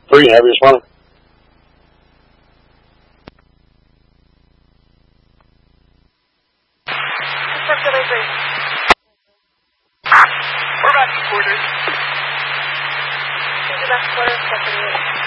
3, heaviest one. We're back to quarters. Back quarter, second.